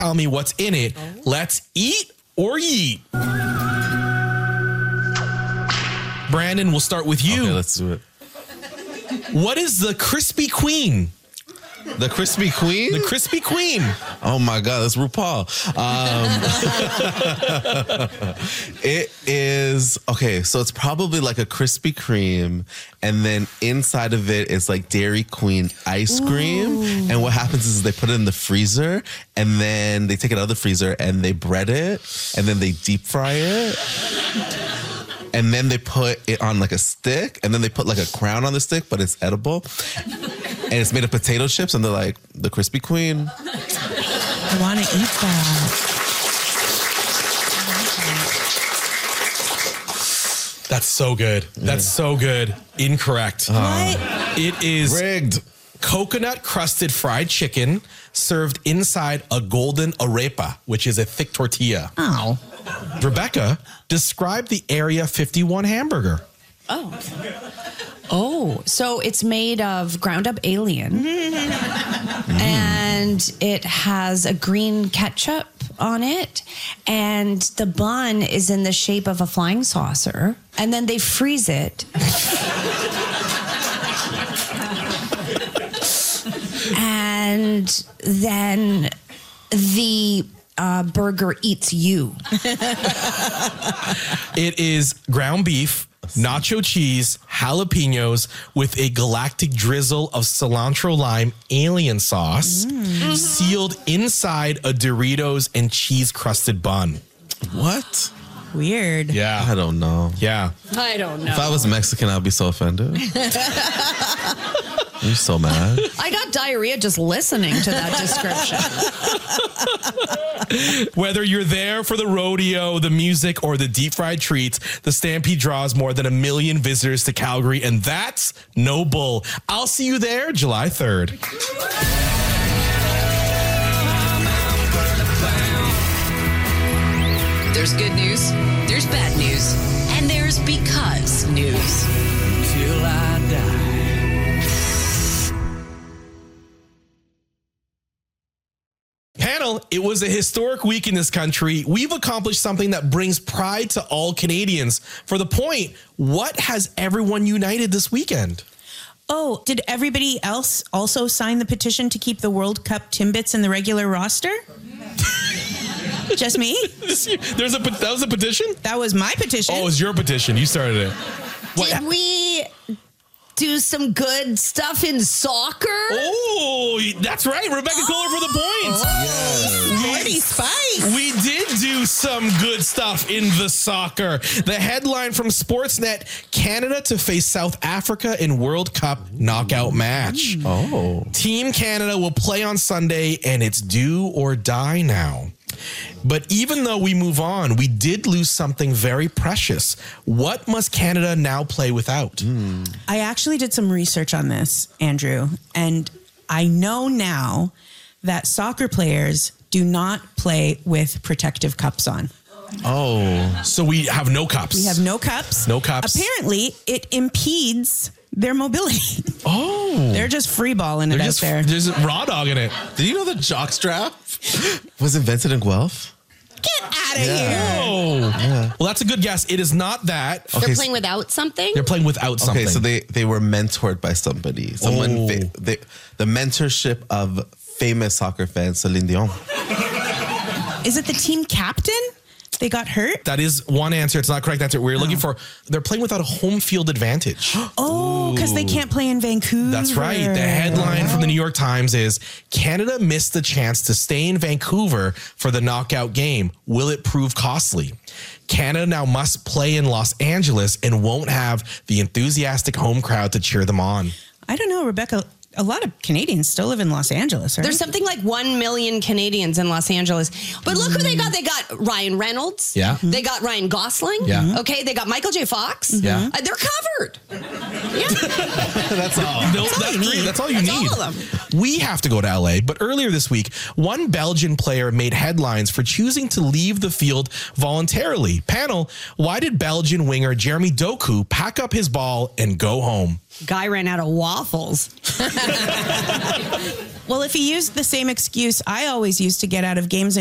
Tell me what's in it. Let's eat or yeet. Brandon, we'll start with you. Okay, let's do it. What is the Crispy Queen? The Crispy Queen? The Crispy Queen. Oh my God, that's RuPaul. It is, okay, so it's probably like a Krispy Kreme, and then inside of it is like Dairy Queen ice cream. Ooh. And what happens is they put it in the freezer, and then they take it out of the freezer and they bread it, and then they deep fry it. And then they put it on like a stick, and then they put like a crown on the stick, but it's edible. And it's made of potato chips, and they're like, the Crispy Queen. I want to eat that. That's so good. That's so good. Incorrect. What? It is Rigged. Coconut crusted fried chicken served inside a golden arepa, which is a thick tortilla. Oh. Rebecca, describe the Area 51 hamburger. Oh, so it's made of ground up alien and it has a green ketchup on it, and the bun is in the shape of a flying saucer, and then they freeze it. And then the burger eats you. It is ground beef, nacho cheese, jalapenos with a galactic drizzle of cilantro lime alien sauce, sealed inside a Doritos and cheese crusted bun. What? Weird. Yeah. I don't know. Yeah. I don't know. If I was Mexican, I'd be so offended. I'm so mad. I got diarrhea just listening to that description. Whether you're there for the rodeo, the music, or the deep fried treats, the Stampede draws more than 1 million visitors to Calgary, and that's no bull. I'll see you there July 3rd. There's good news, there's bad news, and there's because news. Till I die. Panel, it was a historic week in this country. We've accomplished something that brings pride to all Canadians. For the point, what has everyone united this weekend? Oh, did everybody else also sign the petition to keep the World Cup Timbits in the regular roster? Just me? That was a petition? That was my petition. Oh, it was your petition. You started it. Did we do some good stuff in soccer? Oh, that's right. Rebecca Kohler for the point. Sporty Spice. We did do some good stuff in the soccer. The headline from Sportsnet, Canada to face South Africa in World Cup knockout match. Oh. Team Canada will play on Sunday, and it's do or die now. But even though we move on, we did lose something very precious. What must Canada now play without? I actually did some research on this, Andrew, and I know now that soccer players do not play with protective cups on. Oh. So we have no cups. We have no cups. No cups. Apparently, it impedes their mobility. Oh. They're just free balling it out there. There's raw dog in it. Did you know the jockstrap was invented in Guelph? Get out of here. Oh. Yeah. Well, that's a good guess. It is not that. They're playing without something? They're playing without something. Okay, so they were mentored by somebody. The mentorship of famous soccer fan Celine Dion. Is it the team captain? They got hurt? That is one answer. It's not correct answer. We're looking for, they're playing without a home field advantage. Oh, because they can't play in Vancouver. That's right. The headline from the New York Times is, Canada missed the chance to stay in Vancouver for the knockout game. Will it prove costly? Canada now must play in Los Angeles and won't have the enthusiastic home crowd to cheer them on. I don't know, Rebecca. A lot of Canadians still live in Los Angeles, right? There's something like 1 million Canadians in Los Angeles. But look who they got. They got Ryan Reynolds. Yeah. They got Ryan Gosling. Yeah. Okay. They got Michael J. Fox. Yeah. They're covered. Yeah. That's all. No, that's all you need. all of them. We have to go to LA, but earlier this week, one Belgian player made headlines for choosing to leave the field voluntarily. Panel, why did Belgian winger Jeremy Doku pack up his ball and go home? Guy ran out of waffles. Well, if he used the same excuse I always used to get out of games